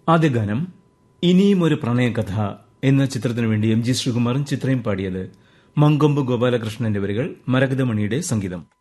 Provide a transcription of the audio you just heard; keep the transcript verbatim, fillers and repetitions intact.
ആദ്യ ഗാനം ഇനിയും ഒരു പ്രണയകഥ എന്ന ചിത്രത്തിനു വേണ്ടി എം ജി ശ്രീകുമാറും ചിത്രയും പാടിയത് മങ്കൊമ്പ് ഗോപാലകൃഷ്ണന്റെ വരികൾ മരകതമണിയുടെ സംഗീതം.